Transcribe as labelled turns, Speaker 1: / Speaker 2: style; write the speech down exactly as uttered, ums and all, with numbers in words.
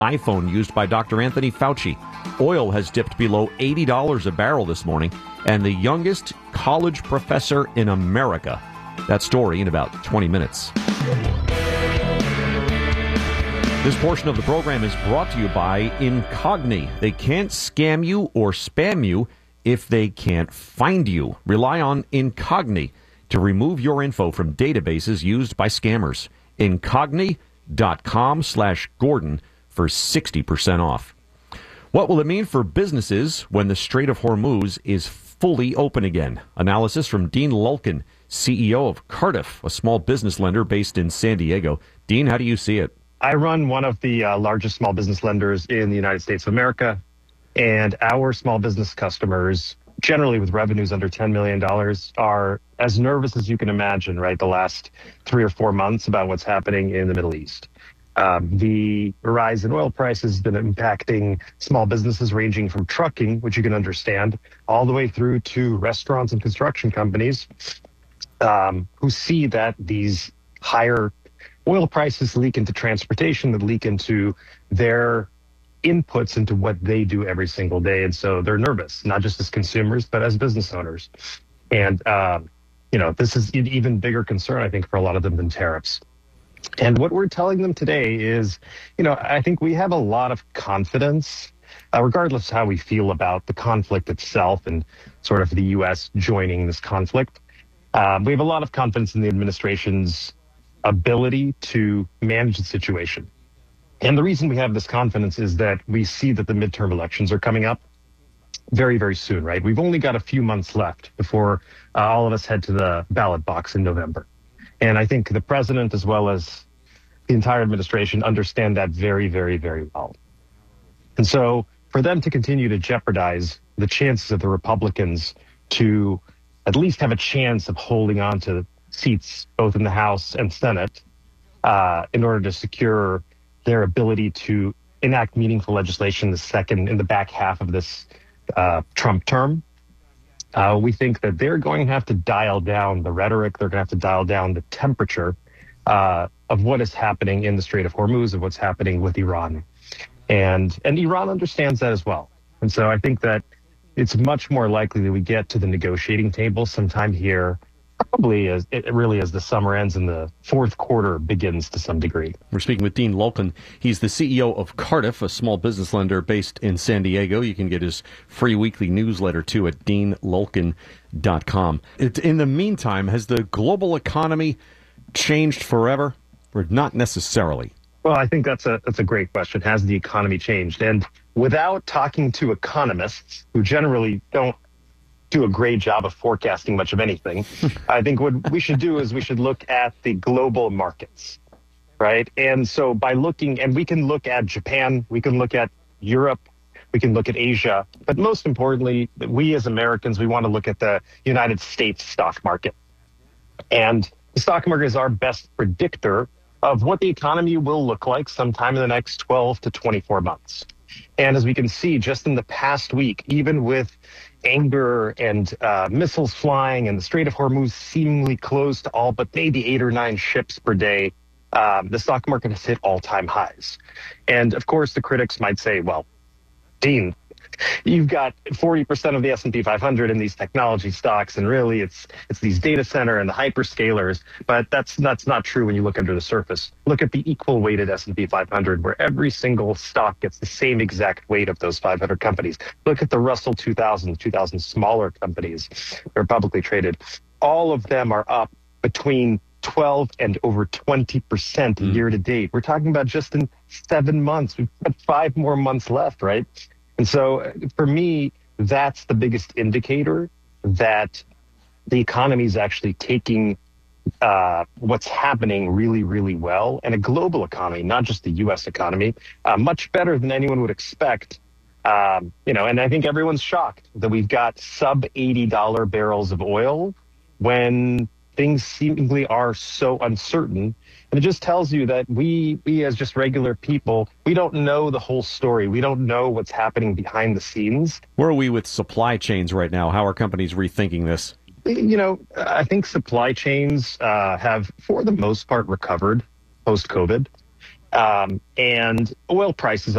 Speaker 1: iPhone used by Doctor Anthony Fauci. Oil has dipped below eighty dollars a barrel this morning, and the youngest college professor in America. That story in about twenty minutes. This portion of the program is brought to you by Incogni. They can't scam you or spam you if they can't find you. Rely on Incogni to remove your info from databases used by scammers. Incogni.com slash Gordon for sixty percent off. What will it mean for businesses when the Strait of Hormuz is fully open again? Analysis from Dean Lulkin, C E O of Cardiff, a small business lender based in San Diego. Dean, how do you see it?
Speaker 2: I run one of the uh, largest small business lenders in the United States of America, and our small business customers, generally with revenues under ten million dollars, are as nervous as you can imagine, right, the last three or four months about what's happening in the Middle East. Um, the rise in oil prices has been impacting small businesses ranging from trucking, which you can understand, all the way through to restaurants and construction companies um, who see that these higher oil prices leak into transportation, that leak into their inputs into what they do every single day. And so they're nervous, not just as consumers, but as business owners. And, uh, you know, this is an even bigger concern, I think, for a lot of them than tariffs. And what we're telling them today is, you know, I think we have a lot of confidence, uh, regardless of how we feel about the conflict itself and sort of the U S joining this conflict. Uh, we have a lot of confidence in the administration's ability to manage the situation. And the reason we have this confidence is that we see that the midterm elections are coming up very, very soon, right? We've only got a few months left before uh, all of us head to the ballot box in November. And I think the president, as well as the entire administration, understand that very, very, very well. And so for them to continue to jeopardize the chances of the Republicans to at least have a chance of holding on to seats both in the House and Senate uh, in order to secure their ability to enact meaningful legislation the second in the back half of this uh, Trump term. Uh, we think that they're going to have to dial down the rhetoric. They're going to have to dial down the temperature uh, of what is happening in the Strait of Hormuz, of what's happening with Iran. And, and Iran understands that as well. And so I think that it's much more likely that we get to the negotiating table sometime here, probably as it really as the summer ends and the fourth quarter begins to some degree.
Speaker 1: We're speaking with Dean Lulkin. He's the C E O of Cardiff, a small business lender based in San Diego. You can get his free weekly newsletter, too, at dean lulkin dot com. In the meantime, has the global economy changed forever, or not necessarily?
Speaker 2: Well, I think that's a that's a great question. Has the economy changed? And without talking to economists, who generally don't do a great job of forecasting much of anything, I think what we should do is we should look at the global markets, right? And so by looking, and we can look at Japan, we can look at Europe, we can look at Asia, but most importantly, we as Americans, we want to look at the United States stock market. And the stock market is our best predictor of what the economy will look like sometime in the next twelve to twenty-four months. And as we can see, just in the past week, even with anger and uh, missiles flying and the Strait of Hormuz seemingly closed to all but maybe eight or nine ships per day, um, the stock market has hit all-time highs. And of course, the critics might say, well, Dean, you've got forty percent of the S and P five hundred in these technology stocks, and really it's it's these data center and the hyperscalers. But that's that's not true when you look under the surface. Look at the equal weighted S and P five hundred, where every single stock gets the same exact weight of those five hundred companies. Look at the Russell two thousand, two thousand smaller companies that are publicly traded. All of them are up between twelve and over twenty percent mm. year to date. We're talking about just in seven months. We've got five more months left, right? And so for me, that's the biggest indicator that the economy is actually taking uh, what's happening really, really well. And a global economy, not just the U S economy, uh, much better than anyone would expect. Um, you know, and I think everyone's shocked that we've got sub eighty dollar barrels of oil when things seemingly are so uncertain. And it just tells you that we, we as just regular people, we don't know the whole story. We don't know what's happening behind the scenes.
Speaker 1: Where are we with supply chains right now? How are companies rethinking this?
Speaker 2: You know, I think supply chains uh, have, for the most part, recovered post-COVID. Um, and oil prices